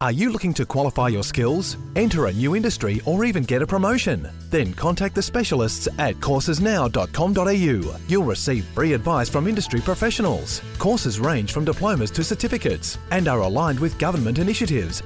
Are you looking to qualify your skills, enter a new industry, or even get a promotion? Then contact the specialists at coursesnow.com.au. You'll receive free advice from industry professionals. Courses range from diplomas to certificates and are aligned with government initiatives